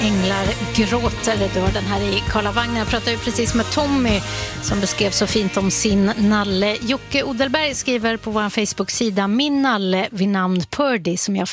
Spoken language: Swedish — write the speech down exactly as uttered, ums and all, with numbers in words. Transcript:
änglar gråter. Du har den här i Karlavagnen. Jag pratade ju precis med Tommy som beskrev så fint om sin nalle. Jocke Odelberg skriver på vår Facebook-sida: min nalle vid namn Purdy som jag